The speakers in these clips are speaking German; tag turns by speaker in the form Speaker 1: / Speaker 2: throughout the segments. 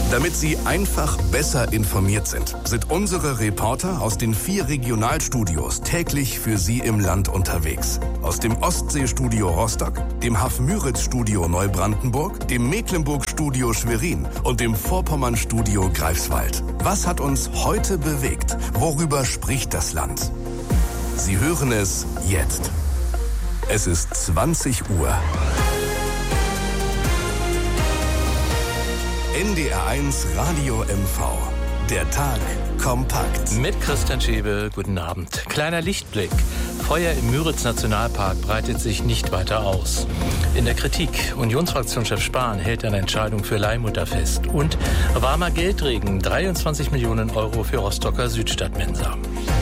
Speaker 1: Damit Sie einfach besser informiert sind unsere Reporter aus den 4 Regionalstudios täglich für Sie im Land unterwegs. Aus dem Ostseestudio Rostock, dem Haff-Müritz-Studio Neubrandenburg, dem Mecklenburg-Studio Schwerin und dem Vorpommern-Studio Greifswald. Was hat uns heute bewegt? Worüber spricht das Land? Sie hören es jetzt. Es ist 20 Uhr. NDR1 Radio MV. Der Tag kompakt.
Speaker 2: Mit Christian Schäbe, guten Abend. Kleiner Lichtblick. Feuer im Müritz-Nationalpark breitet sich nicht weiter aus. In der Kritik. Unionsfraktionschef Spahn hält eine Entscheidung für Leihmutter fest. Und warmer Geldregen. 23 Millionen Euro für Rostocker Südstadtmensa.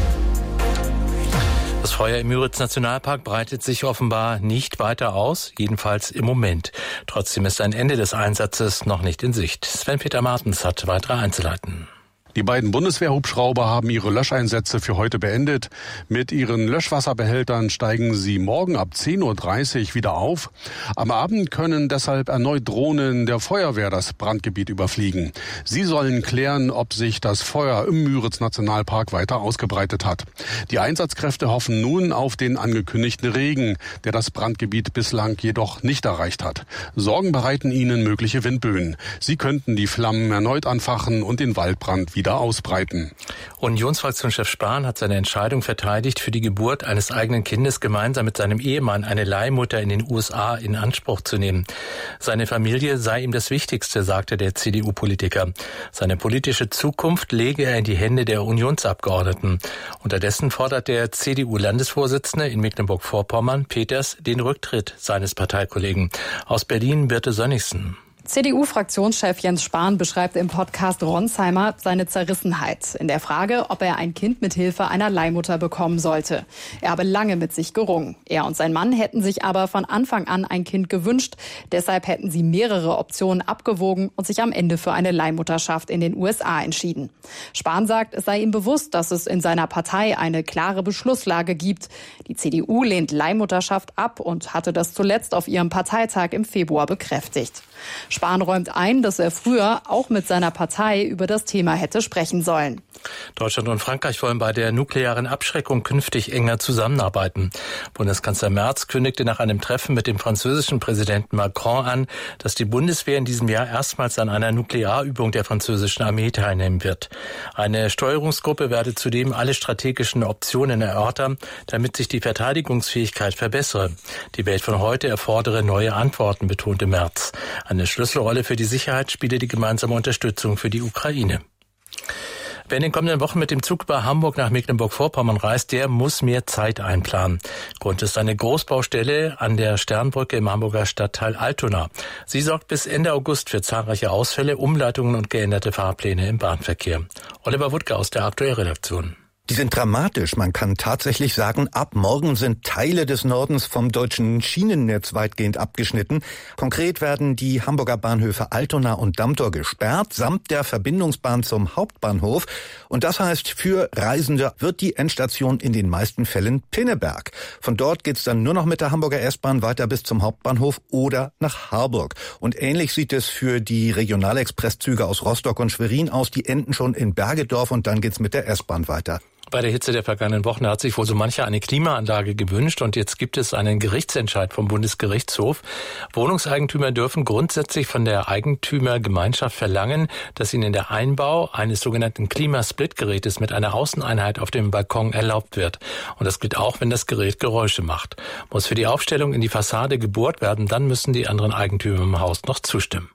Speaker 2: Das Feuer im Müritz-Nationalpark breitet sich offenbar nicht weiter aus, jedenfalls im Moment. Trotzdem ist ein Ende des Einsatzes noch nicht in Sicht. Sven-Peter Martens hat weitere Einzelheiten.
Speaker 3: Die beiden Bundeswehrhubschrauber haben ihre Löscheinsätze für heute beendet. Mit ihren Löschwasserbehältern steigen sie morgen ab 10.30 Uhr wieder auf. Am Abend können deshalb erneut Drohnen der Feuerwehr das Brandgebiet überfliegen. Sie sollen klären, ob sich das Feuer im Müritz-Nationalpark weiter ausgebreitet hat. Die Einsatzkräfte hoffen nun auf den angekündigten Regen, der das Brandgebiet bislang jedoch nicht erreicht hat. Sorgen bereiten ihnen mögliche Windböen. Sie könnten die Flammen erneut anfachen und den Waldbrand wieder ausbreiten.
Speaker 2: Unionsfraktionschef Spahn hat seine Entscheidung verteidigt, für die Geburt eines eigenen Kindes gemeinsam mit seinem Ehemann eine Leihmutter in den USA in Anspruch zu nehmen. Seine Familie sei ihm das Wichtigste, sagte der CDU-Politiker. Seine politische Zukunft lege er in die Hände der Unionsabgeordneten. Unterdessen fordert der CDU-Landesvorsitzende in Mecklenburg-Vorpommern, Peters, den Rücktritt seines Parteikollegen. Aus Berlin Birte Sönnigsen.
Speaker 4: CDU-Fraktionschef Jens Spahn beschreibt im Podcast Ronsheimer seine Zerrissenheit in der Frage, ob er ein Kind mit Hilfe einer Leihmutter bekommen sollte. Er habe lange mit sich gerungen. Er und sein Mann hätten sich aber von Anfang an ein Kind gewünscht. Deshalb hätten sie mehrere Optionen abgewogen und sich am Ende für eine Leihmutterschaft in den USA entschieden. Spahn sagt, es sei ihm bewusst, dass es in seiner Partei eine klare Beschlusslage gibt. Die CDU lehnt Leihmutterschaft ab und hatte das zuletzt auf ihrem Parteitag im Februar bekräftigt. Spahn räumt ein, dass er früher auch mit seiner Partei über das Thema hätte sprechen sollen.
Speaker 2: Deutschland und Frankreich wollen bei der nuklearen Abschreckung künftig enger zusammenarbeiten. Bundeskanzler Merz kündigte nach einem Treffen mit dem französischen Präsidenten Macron an, dass die Bundeswehr in diesem Jahr erstmals an einer Nuklearübung der französischen Armee teilnehmen wird. Eine Steuerungsgruppe werde zudem alle strategischen Optionen erörtern, damit sich die Verteidigungsfähigkeit verbessere. Die Welt von heute erfordere neue Antworten, betonte Merz. Eine Schlüsselrolle für die Sicherheit spiele die gemeinsame Unterstützung für die Ukraine. Wer in den kommenden Wochen mit dem Zug über Hamburg nach Mecklenburg-Vorpommern reist, der muss mehr Zeit einplanen. Grund ist eine Großbaustelle an der Sternbrücke im Hamburger Stadtteil Altona. Sie sorgt bis Ende August für zahlreiche Ausfälle, Umleitungen und geänderte Fahrpläne im Bahnverkehr. Oliver Wuttke aus der Aktuellredaktion.
Speaker 5: Die sind dramatisch. Man kann tatsächlich sagen, ab morgen sind Teile des Nordens vom deutschen Schienennetz weitgehend abgeschnitten. Konkret werden die Hamburger Bahnhöfe Altona und Dammtor gesperrt, samt der Verbindungsbahn zum Hauptbahnhof. Und das heißt, für Reisende wird die Endstation in den meisten Fällen Pinneberg. Von dort geht's dann nur noch mit der Hamburger S-Bahn weiter bis zum Hauptbahnhof oder nach Harburg. Und ähnlich sieht es für die Regionalexpresszüge aus Rostock und Schwerin aus. Die enden schon in Bergedorf und dann geht's mit der S-Bahn weiter.
Speaker 2: Bei der Hitze der vergangenen Wochen hat sich wohl so mancher eine Klimaanlage gewünscht und jetzt gibt es einen Gerichtsentscheid vom Bundesgerichtshof. Wohnungseigentümer dürfen grundsätzlich von der Eigentümergemeinschaft verlangen, dass ihnen der Einbau eines sogenannten Klimasplitgerätes mit einer Außeneinheit auf dem Balkon erlaubt wird. Und das gilt auch, wenn das Gerät Geräusche macht. Muss für die Aufstellung in die Fassade gebohrt werden, dann müssen die anderen Eigentümer im Haus noch zustimmen.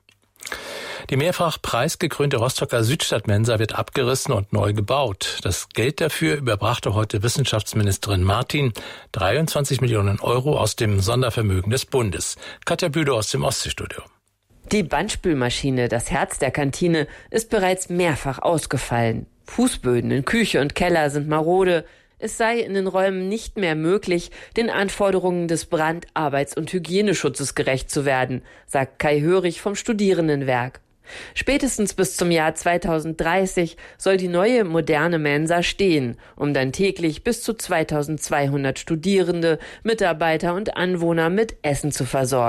Speaker 2: Die mehrfach preisgekrönte Rostocker Südstadtmensa wird abgerissen und neu gebaut. Das Geld dafür überbrachte heute Wissenschaftsministerin Martin 23 Millionen Euro aus dem Sondervermögen des Bundes. Katja Bülow aus dem Ostseestudio.
Speaker 6: Die Bandspülmaschine, das Herz der Kantine, ist bereits mehrfach ausgefallen. Fußböden in Küche und Keller sind marode. Es sei in den Räumen nicht mehr möglich, den Anforderungen des Brand-, Arbeits- und Hygieneschutzes gerecht zu werden, sagt Kai Hörig vom Studierendenwerk. Spätestens bis zum Jahr 2030 soll die neue moderne Mensa stehen, um dann täglich bis zu 2200 Studierende, Mitarbeiter und Anwohner mit Essen zu versorgen.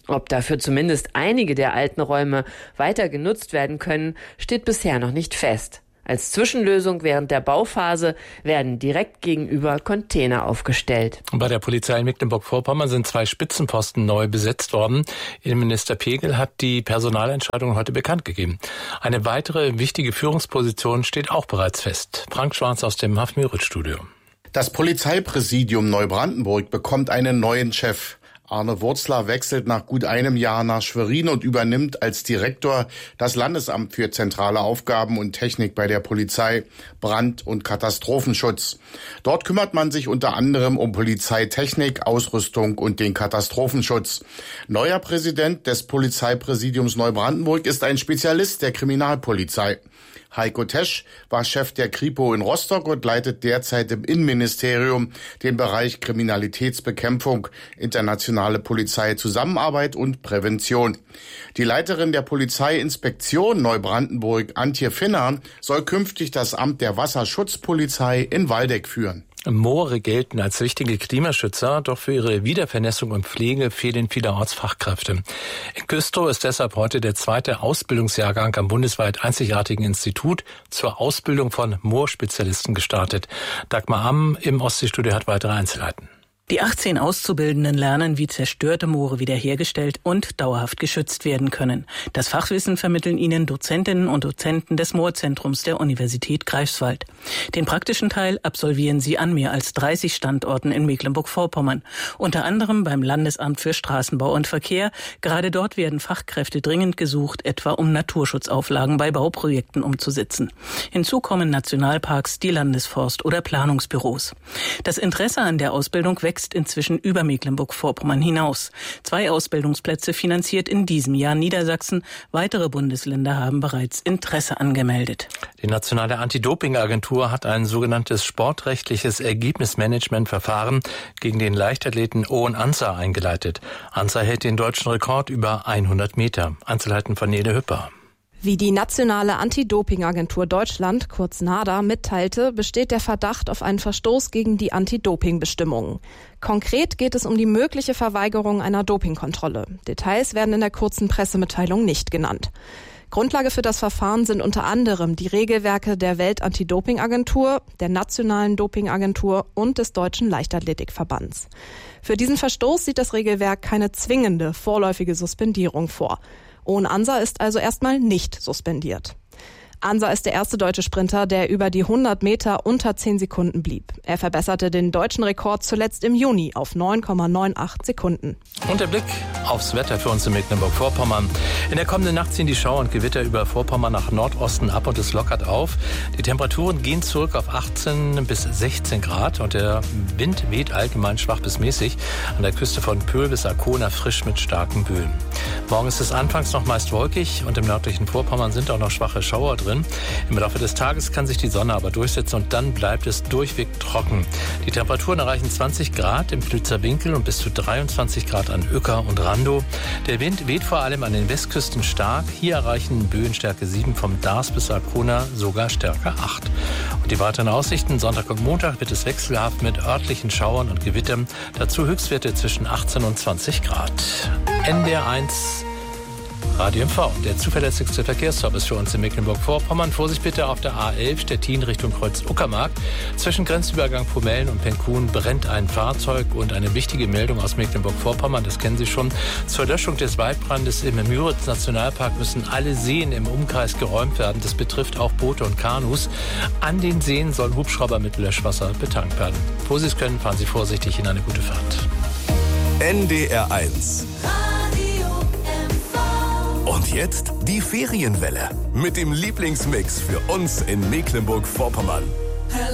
Speaker 6: Ob dafür zumindest einige der alten Räume weiter genutzt werden können, steht bisher noch nicht fest. Als Zwischenlösung während der Bauphase werden direkt gegenüber Container aufgestellt.
Speaker 2: Bei der Polizei in Mecklenburg-Vorpommern sind 2 Spitzenposten neu besetzt worden. Innenminister Pegel hat die Personalentscheidung heute bekannt gegeben. Eine weitere wichtige Führungsposition steht auch bereits fest. Frank Schwarz aus dem Haff-Müritz-Studio.
Speaker 7: Das Polizeipräsidium Neubrandenburg bekommt einen neuen Chef. Arne Wurzler wechselt nach gut einem Jahr nach Schwerin und übernimmt als Direktor das Landesamt für zentrale Aufgaben und Technik bei der Polizei, Brand- und Katastrophenschutz. Dort kümmert man sich unter anderem um Polizeitechnik, Ausrüstung und den Katastrophenschutz. Neuer Präsident des Polizeipräsidiums Neubrandenburg ist ein Spezialist der Kriminalpolizei. Heiko Tesch war Chef der Kripo in Rostock und leitet derzeit im Innenministerium den Bereich Kriminalitätsbekämpfung, internationale Polizeizusammenarbeit und Prävention. Die Leiterin der Polizeiinspektion Neubrandenburg, Antje Finner, soll künftig das Amt der Wasserschutzpolizei in Waldeck führen.
Speaker 2: Moore gelten als wichtige Klimaschützer, doch für ihre Wiedervernässung und Pflege fehlen vielerorts Fachkräfte. In Güstrow ist deshalb heute der 2. Ausbildungsjahrgang am bundesweit einzigartigen Institut zur Ausbildung von Moorspezialisten gestartet. Dagmar Amm im Ostseestudio hat weitere Einzelheiten.
Speaker 8: Die 18 Auszubildenden lernen, wie zerstörte Moore wiederhergestellt und dauerhaft geschützt werden können. Das Fachwissen vermitteln ihnen Dozentinnen und Dozenten des Moorzentrums der Universität Greifswald. Den praktischen Teil absolvieren sie an mehr als 30 Standorten in Mecklenburg-Vorpommern. Unter anderem beim Landesamt für Straßenbau und Verkehr. Gerade dort werden Fachkräfte dringend gesucht, etwa um Naturschutzauflagen bei Bauprojekten umzusetzen. Hinzu kommen Nationalparks, die Landesforst- oder Planungsbüros. Das Interesse an der Ausbildung wächst inzwischen über Mecklenburg-Vorpommern hinaus. 2 Ausbildungsplätze finanziert in diesem Jahr Niedersachsen. Weitere Bundesländer haben bereits Interesse angemeldet.
Speaker 2: Die Nationale Anti-Doping-Agentur hat ein sogenanntes sportrechtliches Ergebnismanagementverfahren gegen den Leichtathleten Owen Ansah eingeleitet. Ansah hält den deutschen Rekord über 100 Meter. Einzelheiten von Nele Hüpper.
Speaker 9: Wie die Nationale Anti-Doping-Agentur Deutschland, kurz NADA, mitteilte, besteht der Verdacht auf einen Verstoß gegen die Anti-Doping-Bestimmungen. Konkret geht es um die mögliche Verweigerung einer Dopingkontrolle. Details werden in der kurzen Pressemitteilung nicht genannt. Grundlage für das Verfahren sind unter anderem die Regelwerke der Welt-Anti-Doping-Agentur, der Nationalen Doping-Agentur und des Deutschen Leichtathletikverbands. Für diesen Verstoß sieht das Regelwerk keine zwingende vorläufige Suspendierung vor. Owen Ansah ist also erstmal nicht suspendiert. Ansah ist der erste deutsche Sprinter, der über die 100 Meter unter 10 Sekunden blieb. Er verbesserte den deutschen Rekord zuletzt im Juni auf 9,98 Sekunden.
Speaker 2: Und der Blick aufs Wetter für uns in Mecklenburg-Vorpommern. In der kommenden Nacht ziehen die Schauer und Gewitter über Vorpommern nach Nordosten ab und es lockert auf. Die Temperaturen gehen zurück auf 18 bis 16 Grad und der Wind weht allgemein schwach bis mäßig. An der Küste von Pöhl bis Arkona frisch mit starken Böen. Morgen ist es anfangs noch meist wolkig und im nördlichen Vorpommern sind auch noch schwache Schauer drin. Im Laufe des Tages kann sich die Sonne aber durchsetzen und dann bleibt es durchweg trocken. Die Temperaturen erreichen 20 Grad im Flützer Winkel und bis zu 23 Grad an Uecker und Randow. Der Wind weht vor allem an den Westküsten stark. Hier erreichen Böenstärke 7 vom Dars bis Arkona sogar Stärke 8. Und die weiteren Aussichten: Sonntag und Montag wird es wechselhaft mit örtlichen Schauern und Gewittern. Dazu Höchstwerte zwischen 18 und 20 Grad. NDR 1 Radio MV, der zuverlässigste Verkehrsservice für uns in Mecklenburg-Vorpommern. Vorsicht bitte auf der A11 Stettin Richtung Kreuz-Uckermark. Zwischen Grenzübergang Pomellen und Penkun brennt ein Fahrzeug und eine wichtige Meldung aus Mecklenburg-Vorpommern, das kennen Sie schon. Zur Löschung des Waldbrandes im Müritz-Nationalpark müssen alle Seen im Umkreis geräumt werden. Das betrifft auch Boote und Kanus. An den Seen sollen Hubschrauber mit Löschwasser betankt werden. Wo Sie es können, fahren Sie vorsichtig in eine gute Fahrt.
Speaker 1: NDR 1. Und jetzt die Ferienwelle mit dem Lieblingsmix für uns in Mecklenburg-Vorpommern.